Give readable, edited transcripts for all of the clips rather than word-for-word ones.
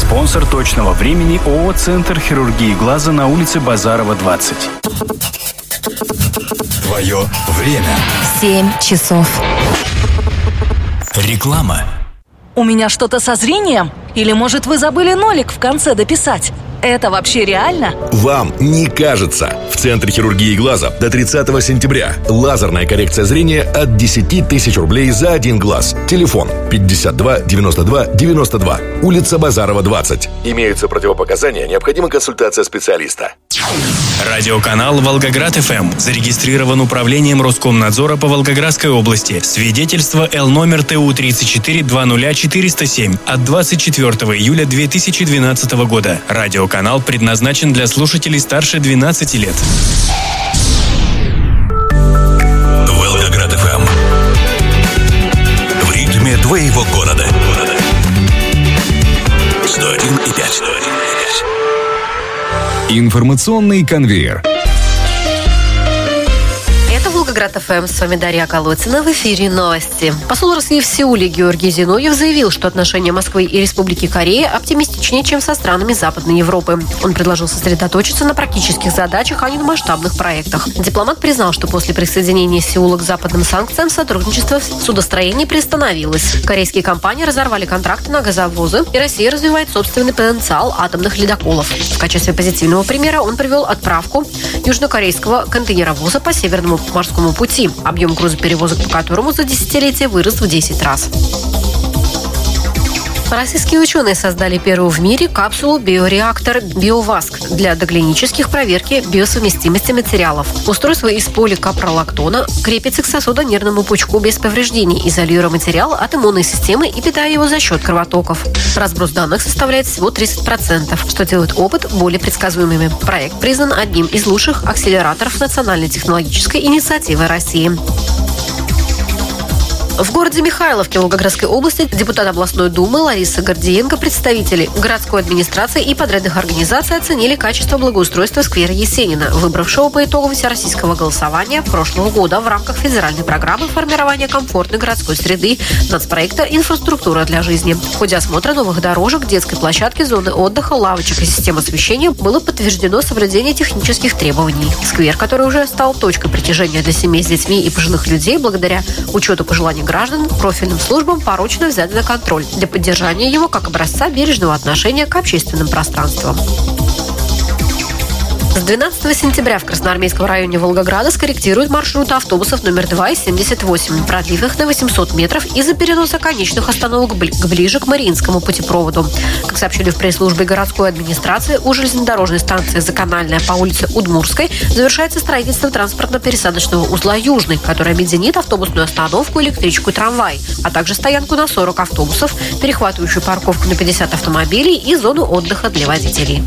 Спонсор точного времени ООО «Центр хирургии глаза» на улице Базарова, 20. Твое время. 7 часов. Реклама. У меня что-то со зрением? Или, может, вы забыли нолик в конце дописать? Это вообще реально? Вам не кажется. В Центре хирургии глаза до 30 сентября. Лазерная коррекция зрения от 10 тысяч рублей за один глаз. Телефон 52 92 92. Улица Базарова, 20. Имеются противопоказания, необходима консультация специалиста. Радиоканал «Волгоград-ФМ» зарегистрирован управлением Роскомнадзора по Волгоградской области. Свидетельство Л номер ТУ 3420407 от 24 июля 2012 года. Радиоканал предназначен для слушателей старше 12 лет. Волгоград-ФМ. В ритме твоего города. 101,5. Информационный конвейер. Волгоград ФМ, с вами Дарья Колотина. В эфире новости. Посол России в Сеуле Георгий Зиновьев заявил, что отношения Москвы и Республики Корея оптимистичнее, чем со странами Западной Европы. Он предложил сосредоточиться на практических задачах, а не на масштабных проектах. Дипломат признал, что после присоединения Сеула к западным санкциям сотрудничество в судостроении приостановилось. Корейские компании разорвали контракты на газовозы, и Россия развивает собственный потенциал атомных ледоколов. В качестве позитивного примера он привел отправку южнокорейского контейнеровоза по Северному морскому пути, объем грузоперевозок по которому за десятилетие вырос в 10 раз. Российские ученые создали первую в мире капсулу-биореактор «Биоваск» для доклинических проверки биосовместимости материалов. Устройство из поликапролактона крепится к сосудо-нервному пучку без повреждений, изолируя материал от иммунной системы и питая его за счет кровотоков. Разброс данных составляет всего 30%, что делает опыт более предсказуемыми. Проект признан одним из лучших акселераторов национальной технологической инициативы России. В городе Михайловке Волгоградской области депутат областной думы Лариса Гордиенко, представители городской администрации и подрядных организаций оценили качество благоустройства сквера Есенина, выбравшего по итогам всероссийского голосования прошлого года в рамках федеральной программы формирования комфортной городской среды нацпроекта «Инфраструктура для жизни». В ходе осмотра новых дорожек, детской площадки, зоны отдыха, лавочек и систем освещения было подтверждено соблюдение технических требований. Сквер, который уже стал точкой притяжения для семей с детьми и пожилых людей, благодаря учету пожеланий граждан, профильным службам поручено взять на контроль для поддержания его как образца бережного отношения к общественным пространствам. С 12 сентября в Красноармейском районе Волгограда скорректируют маршруты автобусов номер 2 и 78, продлив их на 800 метров из-за переноса конечных остановок ближе к Мариинскому путепроводу. Как сообщили в пресс-службе городской администрации, у железнодорожной станции «Заканальная» по улице Удмуртской завершается строительство транспортно-пересадочного узла «Южный», который объединит автобусную остановку, электричку и трамвай, а также стоянку на 40 автобусов, перехватывающую парковку на 50 автомобилей и зону отдыха для водителей.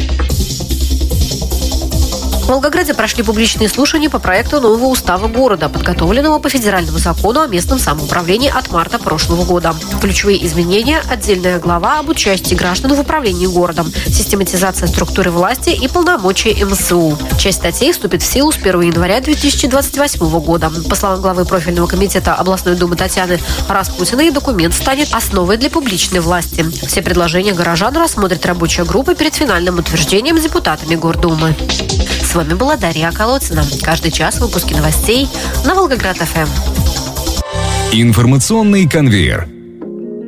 В Волгограде прошли публичные слушания по проекту нового устава города, подготовленного по федеральному закону о местном самоуправлении от марта прошлого года. Ключевые изменения – отдельная глава об участии граждан в управлении городом, систематизация структуры власти и полномочия МСУ. Часть статей вступит в силу с 1 января 2028 года. По словам главы профильного комитета областной думы Татьяны Распутиной, документ станет основой для публичной власти. Все предложения горожан рассмотрит рабочая группа перед финальным утверждением депутатами Гордумы. С вами была Дарья Колотина. Каждый час выпуски новостей на Волгоград-ФМ. Информационный конвейер.